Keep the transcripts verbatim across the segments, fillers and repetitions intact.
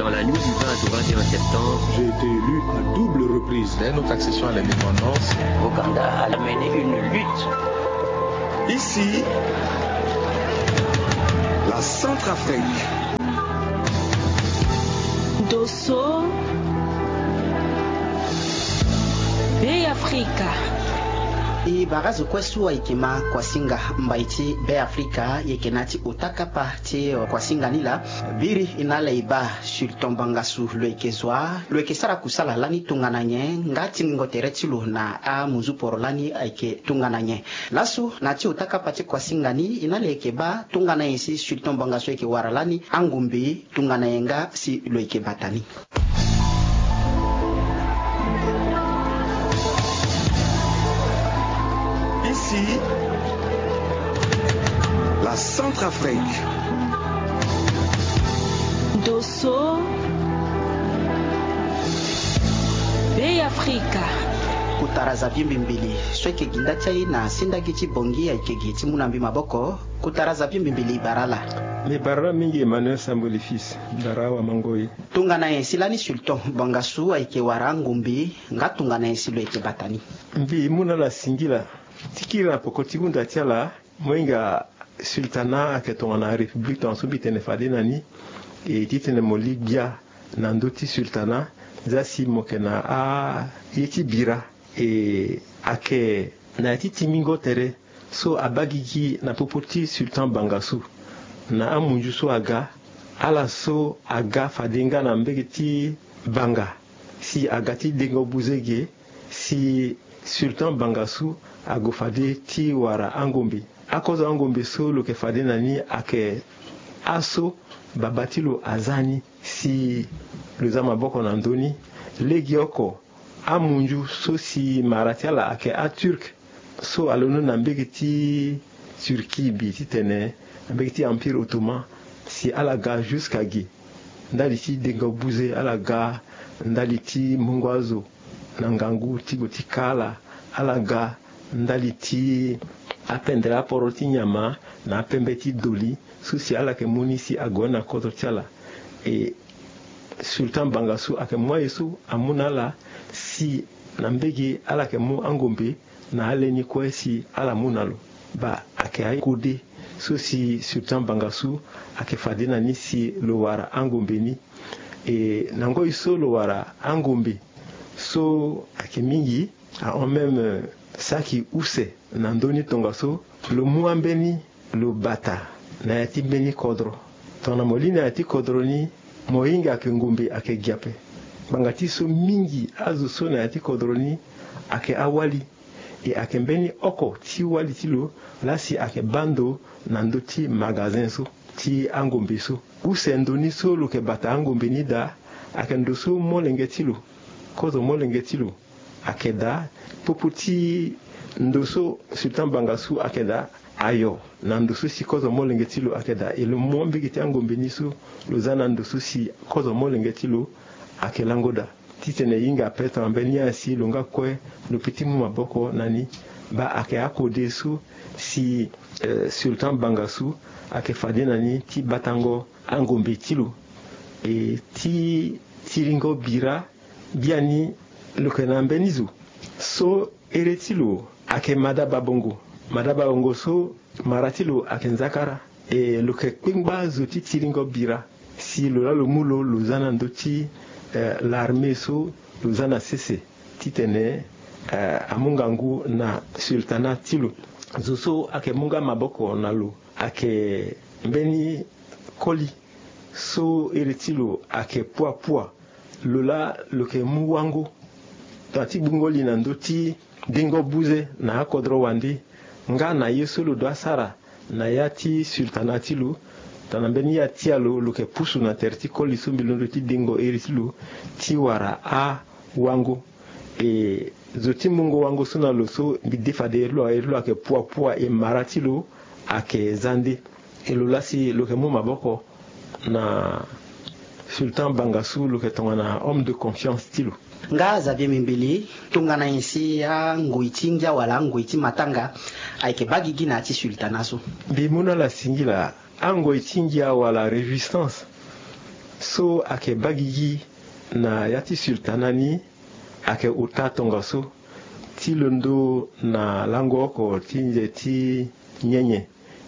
Dans la nuit du vingt au vingt et un septembre, j'ai été élu à double reprise. Dès notre accession à l'indépendance, Ouganda a mené une lutte. Ici, la Centrafrique. Dosso, Bay Africa. I barazo kwesu ikima kwa singa mbaiti Bay Africa yekenati utakapa ti kwa singa nila biri inale iba Sultan Bangasu lwekezwa lwekesara kusala lani tungananye ngati ngoteretilu na a muzu porolani aike tungananye lasu nati utakapa ti kwa singa ni inale ikeba tunganaye si Sultan Bangasu yeke waralani angumbi tunganayenga si lwekebatani. Ici, la Centrafrique. Dosso, Bay Africa. Kutaraza vyimbi mbili sweke gindachai na sindagichi bongi aikegiti munambi maboko kutaraza vyimbi mbili barala ni barala mingi Emmanuel Samboli fils darawa mangoi tungana silani Sultan Bangasu aike warangumbi ngatungana silo eke batani mbi muna la singila tikira pokoti gunda tiala mwenga sultana aketongana republique tansubi tenefade nani e titene molibia nandoti sultana zasi mokena a yeti bira e ake na titi mingo tere so abagigi na popoti Sultan Bangasu na amunju so aga ala so aga fadenga na mbegeti banga si agati dengo buzege si Sultan Bangasu agofade ti wara angombe akozo angombe so lo ke fade nani ake aso babatilo azani si luzama boko na ndoni legioko amunju so si maratiala ake a turk so alono na mbegeti turki bi titene mbegeti empire ottoman si alaga jusqu'à gi ndali ti dengo buze alaga ndali ti mungwazo na ngangu ti goti kala alaga ndali ti apendela poroti nyama na apembe ti doli so si ala ke moni si agona koto tiala e Sultan Bangasu ake mwa yesu amunala si na mbegi ala ke mu angombe na aleni kwa si ala munalo ba ake ay kode so si Sultan Bangasu ake fadina ni si lo wara angombe ni e nango iso lo wara angombe so ake mingi a en même saki use na ndoni tongaso lo muambeni lo bata na yati beni kodro tona molina yati kodro ni moinga ake ngumbi ake giape bangati so mingi azu so na yati kodro ni ake awali e ake mbeni oko ti wali tilo lasi ake bando na ndoti magazin so ti angombe so use ndoni so lo ke bata angombe ni da ake ndoso molenge tilo kozo molenge tilo akeda popoti ndoso Sultan Bangasu akeda ayo na ndoso si kozo molenge tilo akeda ilo mombe giti angombe niso lozana ndoso si kozo molenge tilo akelangoda titene yinga peta ambeni asi longa kwe no petit mu maboko nani ba ake akode su si uh, Sultan Bangasu ake fade nani ti batango angombe tilo e ti tiringo bira biani lokena mbenizu so eretilo ake madaba bongo madaba bongo so maratilo ake nzakara e loke kwingba zoti tiringo bira si lola lo mulo lozana ndoti eh, l'armée so lozana sese titene eh, amungangu na sultana tilo zoso ake munga maboko na lo ake mbeni koli so eretilo ake pua pua lola loke muwango tati bungoli na ndoti dingo buze na akodro wandi nga na yeso lo do asara na yati sultanatilu tanambeni ya tialo lo ke pusu na terti koli so bilondo ti dingo eritilu ti wara a wango e zoti mungo wango suna lo so bidefa de lo a lo ake pua pua e maratilu ake zande e lo lasi lo ke mu maboko na Sultan Bangasu lo ke tongana homme de confiance tilo nga zavye mimbili tungana insi ya nguitinja wala nguiti matanga aike bagigi na ti sultanaso bimuna la singila ango itinja wala resistance so ake bagigi na yati sultanani ake uta tonga so ti londo na lango ko ti nje ti nyenye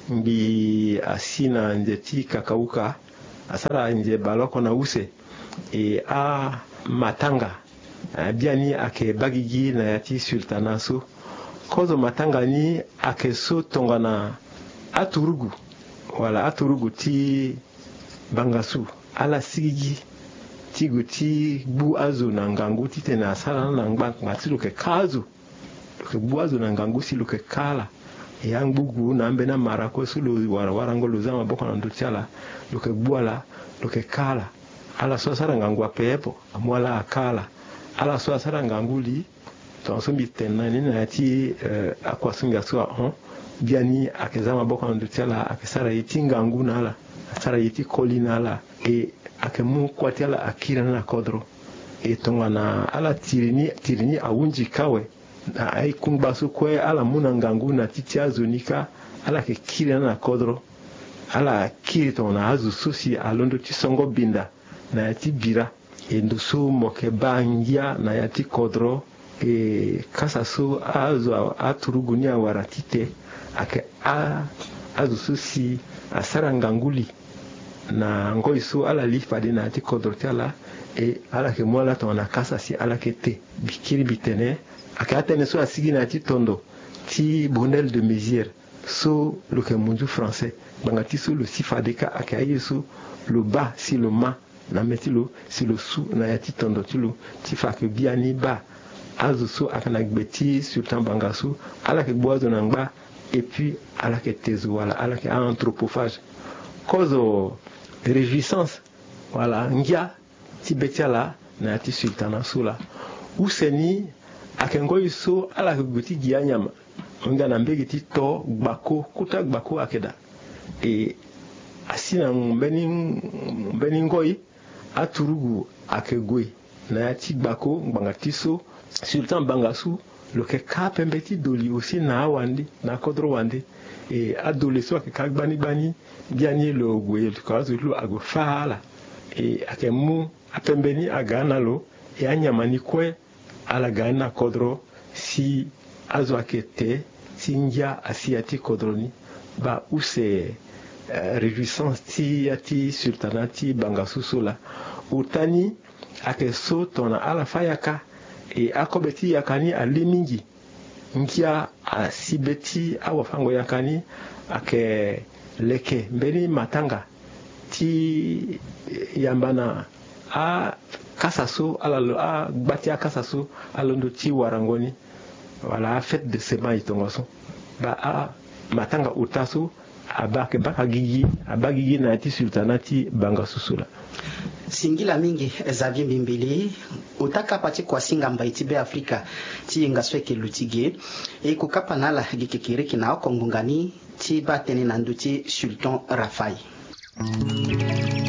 mbi asina nje ti kakauka asara nje baloko na use e a matanga biani ake bagigi na yati sultana so kozo matanga ni ake so tonga na aturugu wala aturugu ti bangasu ala sigigi tigu ti bu azu na ngangu ti tena sala na ngba ngati luke kazu luke bu azu na ngangu si luke kala yang bugu na mbe na marako sulu wara warango luzama boko na ndutiala luke buala luke kala ala so sara ngangu apepo amwala akala ala so sara nganguli to so bitena ni na ti uh, akwasunga so on biani akezama boko na ndutiala akesara yiti ngangu na ala asara yiti kolina ala e akemu kwatiala akira na kodro e tongana ala tirini tirini awunji kawe na ai kumbasu kwe ala muna ngangu na titi azunika ala ke kira na kodro ala kiri tongana azu susi alondo tisongo binda na yati bira e ndusu moke bangia na yati kodro e kasa su azu aturugunia waratite ake a azu susi asara nganguli na ngoi su ala lifa de na ti kodrotiala e ala ke mwala to na kasa si ala ke te bikiri bitene aka atene so asigi na ti tondo ti bonel de mesure so le ke mundu français bangati so le sifa de ka aka yesu le bas si le ma na metilo si le sou na ya ti tondo ti lo ti fa ke biani ba azu so aka na gbeti sultan bangasu ala ke boazo na ngba et puis ala ke tezu wala ala ke anthropophage cause réjouissance voilà ngia tibetiala na ti sultana sula useni akengo iso ala guti gianyama nga na mbegi ti to gbako kuta gbako akeda e asina mbeni mbeni ngoi aturugu akegwe na ti gbako mbangatiso sultan bangasu loke ka pembeti doli aussi na wandi na kodro wandi e adoleso ake kagbani bani biani lo gwe ko zulu ago fala e akemu apembeni agana lo e anyamani kwe ala gana kodro si azo akete sinja asiati kodroni ba use uh, réjouissance ti ati sultanati bangasusula utani ake so tona ala fayaka e akobeti yakani alimingi nkia asibeti awafango yakani ake leke mbeni matanga ti yambana a kasaso alalo a batia kasaso alondo ti warangoni wala fête de sema itongoso ba a matanga utaso abake baka gigi abagigi na ti sultanati bangasusula singila mingi Xavier Mbimbili utaka pati kwa singa mbaiti be Afrika ti ngasweke lutige e kukapa nala gikikiriki na okongungani ti batene nanduti Sultan Rafai.